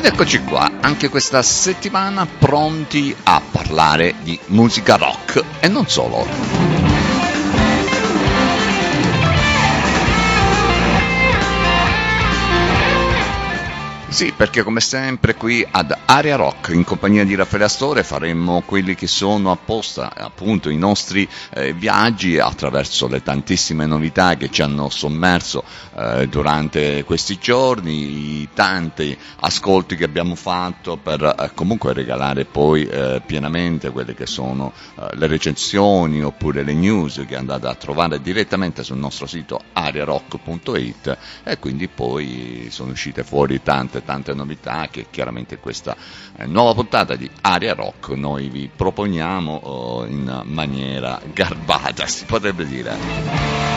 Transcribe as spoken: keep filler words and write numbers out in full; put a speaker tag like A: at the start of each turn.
A: Ed eccoci qua, anche questa settimana pronti a parlare di musica rock e non solo. Sì, perché come sempre qui ad Area Rock, in compagnia di Raffaele Astore, faremo quelli che sono apposta appunto i nostri eh, viaggi attraverso le tantissime novità che ci hanno sommerso eh, durante questi giorni, i tanti ascolti che abbiamo fatto per eh, comunque regalare poi eh, pienamente quelle che sono eh, le recensioni oppure le news che andate a trovare direttamente sul nostro sito ariarock punto it, e quindi poi sono uscite fuori tante tante novità che chiaramente questa eh, nuova puntata di Area Rock noi vi proponiamo oh, in maniera garbata, si potrebbe dire.